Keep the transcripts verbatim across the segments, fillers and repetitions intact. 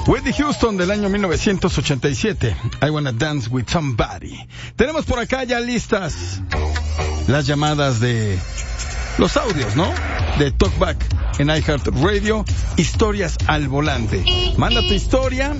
Whitney Houston del año mil novecientos ochenta y siete. I Wanna Dance With Somebody. Tenemos por acá ya listas las llamadas de los audios, ¿no? De Talkback en iHeartRadio. Historias al volante. Manda tu historia,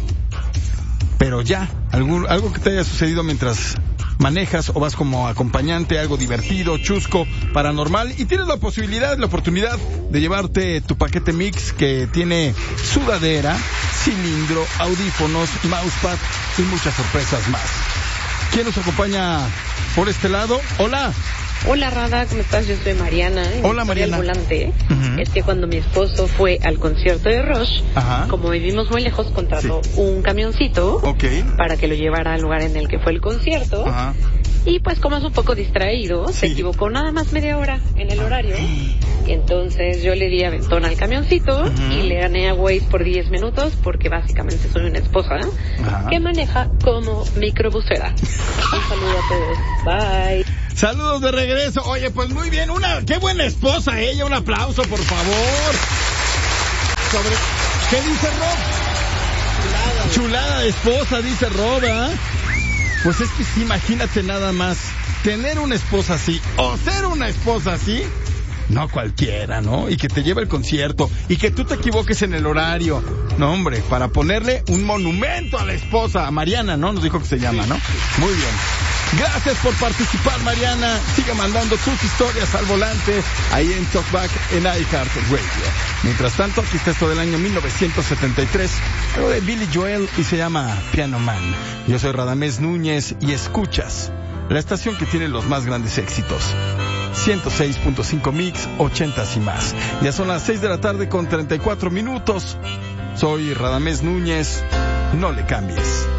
pero ya. Algún, algo que te haya sucedido mientras manejas o vas como acompañante, algo divertido, chusco, paranormal, y tienes la posibilidad, la oportunidad de llevarte tu paquete mix que tiene sudadera, cilindro, audífonos, mousepad y muchas sorpresas más. ¿Quién nos acompaña por este lado? Hola. Hola, Rada, ¿cómo estás? Yo soy Mariana. Hola, Mariana. El volante uh-huh. es que cuando mi esposo fue al concierto de Rush, uh-huh. como vivimos muy lejos, contrató sí. un camioncito okay. para que lo llevara al lugar en el que fue el concierto. Uh-huh. Y pues como es un poco distraído, sí. se equivocó nada más media hora en el horario. Y entonces yo le di aventón al camioncito uh-huh. y le gané a Waze por diez minutos porque básicamente soy una esposa uh-huh. que maneja como microbusera. Un saludo a todos. Bye. Saludos de regreso. Oye, pues muy bien, una qué buena esposa ella, un aplauso por favor. Sobre ¿qué dice Rob? Chulada, Chulada de esposa, dice Rob, ¿eh? Pues es que sí, imagínate nada más tener una esposa así o ser una esposa así. No cualquiera, ¿no? Y que te lleve el concierto y que tú te equivoques en el horario. No, hombre, para ponerle un monumento a la esposa, a Mariana, ¿no? Nos dijo que se llama, ¿no? Muy bien. Gracias por participar, Mariana. Sigue mandando tus historias al volante ahí en Talkback en iHeartRadio. Mientras tanto, aquí está esto del año mil novecientos setenta y tres, algo de Billy Joel y se llama Piano Man. Yo soy Radamés Núñez y escuchas la estación que tiene los más grandes éxitos. ciento seis punto cinco Mix, ochentas y más. Ya son las seis de la tarde con treinta y cuatro minutos. Soy Radamés Núñez. No le cambies.